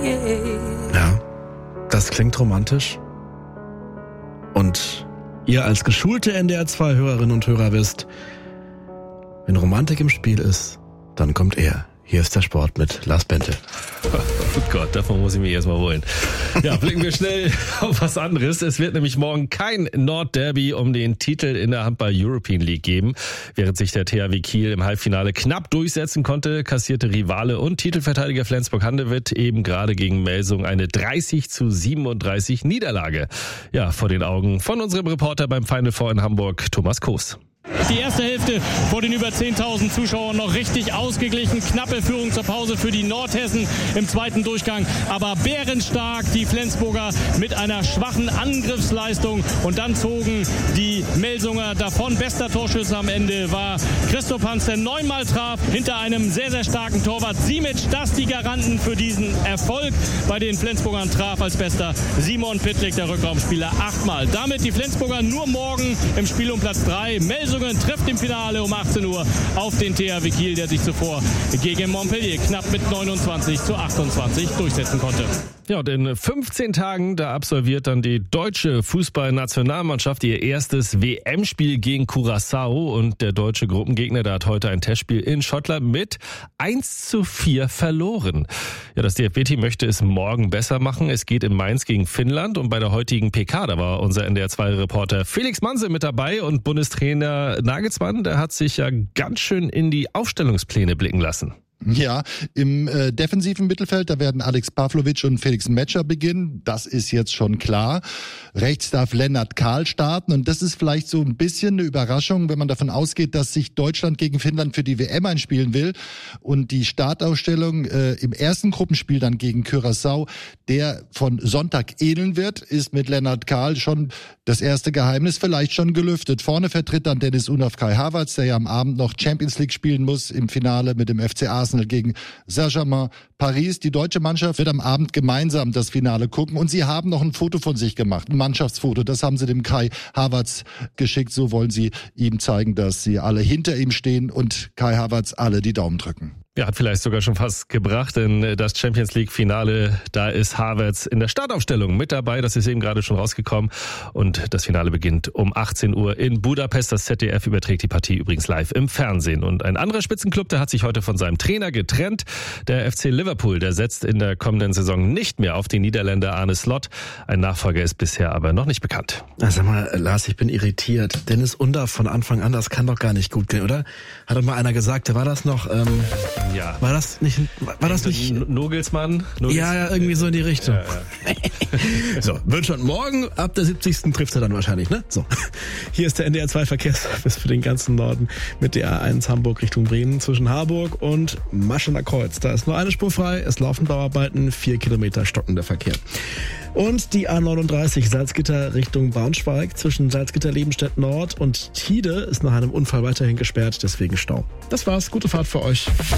Ja, das klingt romantisch. Und ihr als geschulte NDR2-Hörerinnen und Hörer wisst, wenn Romantik im Spiel ist, dann kommt er. Hier ist der Sport mit Lars Bente. Oh Gott, davon muss ich mich erstmal holen. Ja, blicken wir schnell auf was anderes. Es wird nämlich morgen kein Nordderby um den Titel in der Handball-European League geben. Während sich der THW Kiel im Halbfinale knapp durchsetzen konnte, kassierte Rivale und Titelverteidiger Flensburg-Handewitt eben gerade gegen Melsung eine 30-37 Niederlage. Ja, vor den Augen von unserem Reporter beim Final Four in Hamburg, Thomas Koos. Die erste Hälfte vor den über 10.000 Zuschauern noch richtig ausgeglichen. Knappe Führung zur Pause für die Nordhessen im zweiten Durchgang. Aber bärenstark die Flensburger mit einer schwachen Angriffsleistung. Und dann zogen die Melsunger davon. Bester Torschütze am Ende war Christoph Hans, der 9-mal traf. Hinter einem sehr, sehr starken Torwart Simic. Das die Garanten für diesen Erfolg. Bei den Flensburgern traf als bester Simon Pitlick, der Rückraumspieler, 8-mal. Damit die Flensburger nur morgen im Spiel um Platz 3. Melsungen trifft im Finale um 18 Uhr auf den THW Kiel, der sich zuvor gegen Montpellier knapp mit 29-28 durchsetzen konnte. Ja, und in 15 Tagen, da absolviert dann die deutsche Fußballnationalmannschaft ihr erstes WM-Spiel gegen Curaçao. Und der deutsche Gruppengegner, der hat heute ein Testspiel in Schottland mit 1:4 verloren. Ja, das DFB-Team möchte es morgen besser machen. Es geht in Mainz gegen Finnland. Und bei der heutigen PK, da war unser NDR2-Reporter Felix Manse mit dabei. Und Bundestrainer Nagelsmann, der hat sich ja ganz schön in die Aufstellungspläne blicken lassen. Ja, im defensiven Mittelfeld, da werden Alex Pavlovic und Felix Metscher beginnen. Das ist jetzt schon klar. Rechts darf Lennart Kahl starten. Und das ist vielleicht so ein bisschen eine Überraschung, wenn man davon ausgeht, dass sich Deutschland gegen Finnland für die WM einspielen will. Und die Startausstellung im ersten Gruppenspiel dann gegen Curaçao, der von Sonntag ähneln wird, ist mit Lennart Kahl schon das erste Geheimnis vielleicht schon gelüftet. Vorne vertritt dann Dennis Undav Kai Havertz, der ja am Abend noch Champions League spielen muss im Finale mit dem FC Arsenal gegen Saint-Germain Paris. Die deutsche Mannschaft wird am Abend gemeinsam das Finale gucken und sie haben noch ein Foto von sich gemacht, ein Mannschaftsfoto. Das haben sie dem Kai Havertz geschickt. So wollen sie ihm zeigen, dass sie alle hinter ihm stehen und Kai Havertz alle die Daumen drücken. Ja, hat vielleicht sogar schon fast gebracht, denn das Champions League Finale, da ist Havertz in der Startaufstellung mit dabei. Das ist eben gerade schon rausgekommen. Und das Finale beginnt um 18 Uhr in Budapest. Das ZDF überträgt die Partie übrigens live im Fernsehen. Und ein anderer Spitzenclub, der hat sich heute von seinem Trainer getrennt. Der FC Liverpool, der setzt in der kommenden Saison nicht mehr auf den Niederländer Arne Slot. Ein Nachfolger ist bisher aber noch nicht bekannt. Sag mal, Lars, ich bin irritiert. Dennis Undav von Anfang an, das kann doch gar nicht gut gehen, oder? Hat doch mal einer gesagt, war das noch... Ja. War das nicht Nogelsmann? Ja, irgendwie so in die Richtung. Ja. So, wird schon morgen ab der 70. trifft er dann wahrscheinlich, ne? So. Hier ist der NDR2 Verkehrsservice für den ganzen Norden mit der A1 Hamburg Richtung Bremen zwischen Harburg und Maschener Kreuz. Da ist nur eine Spur frei, es laufen Bauarbeiten, 4 Kilometer stockender Verkehr. Und die A39 Salzgitter Richtung Braunschweig zwischen Salzgitter-Lebenstedt Nord und Tide ist nach einem Unfall weiterhin gesperrt, deswegen Stau. Das war's, gute Fahrt für euch.